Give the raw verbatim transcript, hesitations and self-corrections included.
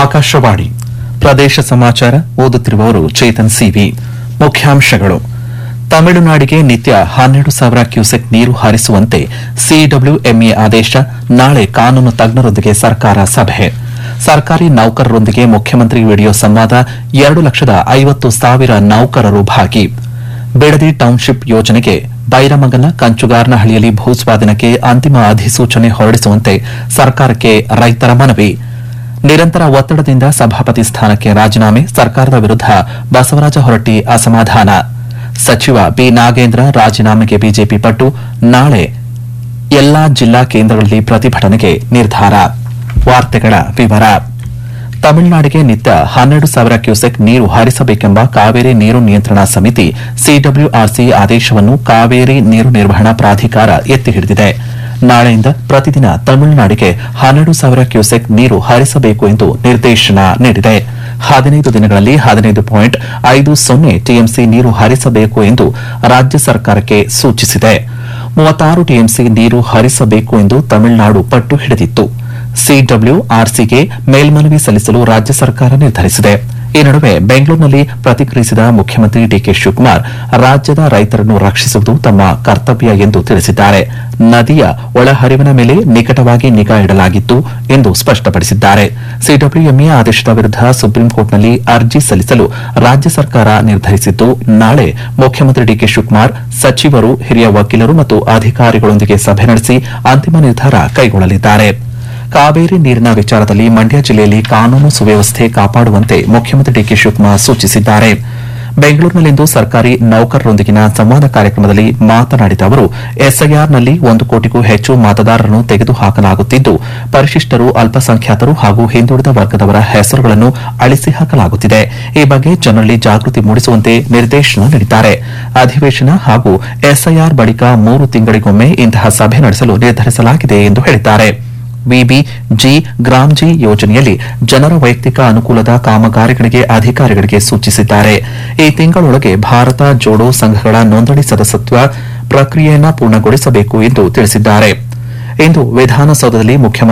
ಆಕಾಶವಾಣಿ ಪ್ರದೇಶ ಸಮಾಚಾರ ಓದುತ್ತಿರುವವರು ಚೇತನ್ ಸಿವಿ. ಮುಖ್ಯಾಂಶಗಳು: ತಮಿಳುನಾಡಿಗೆ ನಿತ್ಯ ಹನ್ನೆರಡು ಸಾವಿರ ಕ್ಯೂಸೆಕ್ ನೀರು ಹರಿಸುವಂತೆ ಸಿಡಬ್ಲ್ಯೂಎಂಎ ಆದೇಶ. ನಾಳೆ ಕಾನೂನು ತಜ್ಞರೊಂದಿಗೆ ಸರ್ಕಾರ ಸಭೆ. ಸರ್ಕಾರಿ ನೌಕರರೊಂದಿಗೆ ಮುಖ್ಯಮಂತ್ರಿ ವಿಡಿಯೋ ಸಂವಾದ. ಎರಡು ಲಕ್ಷದ ಐವತ್ತು ಸಾವಿರ ನೌಕರರು ಭಾಗಿ. ಬಿಡದಿ ಟೌನ್ಶಿಪ್ ಯೋಜನೆಗೆ ಬೈರಮಂಗಲ ಕಂಚುಗಾರನಹಳ್ಳಿಯಲ್ಲಿ ಭೂಸ್ವಾಧೀನಕ್ಕೆ ಅಂತಿಮ ಅಧಿಸೂಚನೆ ಹೊರಡಿಸುವಂತೆ ಸರ್ಕಾರಕ್ಕೆ ರೈತರ ಮನವಿ. ನಿರಂತರ ಒತ್ತಡದಿಂದ ಸಭಾಪತಿ ಸ್ಥಾನಕ್ಕೆ ರಾಜೀನಾಮೆ. ಸರ್ಕಾರದ ವಿರುದ್ದ ಬಸವರಾಜ ಹೊರಟ್ಟಿ ಅಸಮಾಧಾನ. ಸಚಿವ ಬಿ ನಾಗೇಂದ್ರ ರಾಜೀನಾಮೆಗೆ ಬಿಜೆಪಿ ಪಟ್ಟು. ನಾಳೆ ಎಲ್ಲಾ ಜಿಲ್ಲಾ ಕೇಂದ್ರಗಳಲ್ಲಿ ಪ್ರತಿಭಟನೆಗೆ ನಿರ್ಧಾರ. ವಾರ್ತೆಗಳ ವಿವರ. ತಮಿಳುನಾಡಿಗೆ ನಿತ್ಯ ಹನ್ನೆರಡು ಸಾವಿರ ಕ್ಯೂಸೆಕ್ ನೀರು ಹರಿಸಬೇಕೆಂಬ ಕಾವೇರಿ ನೀರು ನಿಯಂತ್ರಣ ಸಮಿತಿ ಸಿಡಬ್ಲ್ಯೂಆರ್ಸಿ ಆದೇಶವನ್ನು ಕಾವೇರಿ ನೀರು ನಿರ್ವಹಣಾ ಪ್ರಾಧಿಕಾರ ಎತ್ತಿ ಹಿಡಿದಿದೆ. ನಾಳೆಯಿಂದ ಪ್ರತಿದಿನ ತಮಿಳುನಾಡಿಗೆ ಹನ್ನೆರಡು ಸಾವಿರ ಕ್ಯೂಸೆಕ್ ನೀರು ಹರಿಸಬೇಕು ಎಂದು ನಿರ್ದೇಶನ ನೀಡಿದೆ. ಹದಿನೈದು ದಿನಗಳಲ್ಲಿ ಹದಿನೈದು ಪಾಯಿಂಟ್ ಐದು ಸೊನ್ನೆ ಟಿಎಂಸಿ ನೀರು ಹರಿಸಬೇಕು ಎಂದು ರಾಜ್ಯ ಸರ್ಕಾರಕ್ಕೆ ಸೂಚಿಸಿದೆ. ಮೂವತ್ತಾರು ಟಿಎಂಸಿ ನೀರು ಹರಿಸಬೇಕು ಎಂದು ತಮಿಳುನಾಡು ಪಟ್ಟು ಹಿಡಿದಿತ್ತು. ಸಿಡಬ್ಲ್ಯೂಆರ್ಸಿಗೆ ಮೇಲ್ಮನವಿ ಸಲ್ಲಿಸಲು ರಾಜ್ಯ ಸರ್ಕಾರ ನಿರ್ಧರಿಸಿದೆ. ಈ ನಡುವೆ ಬೆಂಗಳೂರಿನಲ್ಲಿ ಪ್ರತಿಕ್ರಿಯಿಸಿದ ಮುಖ್ಯಮಂತ್ರಿ ಡಿಕೆ ಶಿವಕುಮಾರ್, ರಾಜ್ಯದ ರೈತರನ್ನು ರಕ್ಷಿಸುವುದು ತಮ್ಮ ಕರ್ತವ್ಯ ಎಂದು ತಿಳಿಸಿದ್ದಾರೆ. ನದಿಯ ಒಳಹರಿವಿನ ಮೇಲೆ ನಿಕಟವಾಗಿ ನಿಗಾ ಇಡಲಾಗಿತ್ತು ಎಂದು ಸ್ಪಷ್ಟಪಡಿಸಿದ್ದಾರೆ. ಸಿಡಬ್ಲ್ಯೂಎಂಎ ಆದೇಶದ ವಿರುದ್ದ ಸುಪ್ರೀಂಕೋರ್ಟ್ನಲ್ಲಿ ಅರ್ಜಿ ಸಲ್ಲಿಸಲು ರಾಜ್ಯ ಸರ್ಕಾರ ನಿರ್ಧರಿಸಿದ್ದು, ನಾಳೆ ಮುಖ್ಯಮಂತ್ರಿ ಡಿಕೆ ಶಿವಕುಮಾರ್ ಸಚಿವರು, ಹಿರಿಯ ವಕೀಲರು ಮತ್ತು ಅಧಿಕಾರಿಗಳೊಂದಿಗೆ ಸಭೆ ನಡೆಸಿ ಅಂತಿಮ ನಿರ್ಧಾರ ಕೈಗೊಳ್ಳಲಿದ್ದಾರೆ. ಕಾವೇರಿ ನೀರಿನ ವಿಚಾರದಲ್ಲಿ ಮಂಡ್ಯ ಜಿಲ್ಲೆಯಲ್ಲಿ ಕಾನೂನು ಸುವ್ಯವಸ್ಥೆ ಕಾಪಾಡುವಂತೆ ಮುಖ್ಯಮಂತ್ರಿ ಡಿಕೆ ಶಿವಕುಮಾರ್ ಸೂಚಿಸಿದ್ದಾರೆ. ಬೆಂಗಳೂರಿನಲ್ಲಿಂದು ಸರ್ಕಾರಿ ನೌಕರರೊಂದಿಗಿನ ಸಂವಾದ ಕಾರ್ಯಕ್ರಮದಲ್ಲಿ ಮಾತನಾಡಿದ ಅವರು, ಎಸ್ಐಆರ್ನಲ್ಲಿ ಒಂದು ಕೋಟಿಗೂ ಹೆಚ್ಚು ಮತದಾರರನ್ನು ತೆಗೆದುಹಾಕಲಾಗುತ್ತಿದ್ದು, ಪರಿಶಿಷ್ಟರು, ಅಲ್ಪಸಂಖ್ಯಾತರು ಹಾಗೂ ಹಿಂದುಳಿದ ವರ್ಗದವರ ಹೆಸರುಗಳನ್ನು ಅಳಿಸಿ ಹಾಕಲಾಗುತ್ತಿದೆ. ಈ ಬಗ್ಗೆ ಜನರಲ್ಲಿ ಜಾಗೃತಿ ಮೂಡಿಸುವಂತೆ ನಿರ್ದೇಶನ ನೀಡಿದ್ದಾರೆ. ಅಧಿವೇಶನ ಹಾಗೂ ಎಸ್ಐಆರ್ ಬಳಿಕ ಮೂರು ತಿಂಗಳಿಗೊಮ್ಮೆ ಇಂತಹ ಸಭೆ ನಡೆಸಲು ನಿರ್ಧರಿಸಲಾಗಿದೆ ಎಂದು ಹೇಳಿದ್ದಾರೆ. ವಿಬಿಜಿ ಗ್ರಾಮ್ಜಿ ಯೋಜನೆಯಲ್ಲಿ ಜನರ ವೈಯಕ್ತಿಕ ಅನುಕೂಲದ ಕಾಮಗಾರಿಗಳಿಗೆ ಅಧಿಕಾರಿಗಳಿಗೆ ಸೂಚಿಸಿದ್ದಾರೆ. ಈ ತಿಂಗಳೊಳಗೆ ಭಾರತ ಜೋಡೋ ಸಂಘಗಳ ನೋಂದಣಿ ಸದಸ್ಯತ್ವ ಪ್ರಕ್ರಿಯೆಯನ್ನು ಪೂರ್ಣಗೊಳಿಸಬೇಕು ಎಂದು ತಿಳಿಸಿದ್ದಾರೆ. ಇಂದು ವಿಧಾನಸೌಧದಲ್ಲಿ ಮುಖ್ಯಮಂತ್ರಿ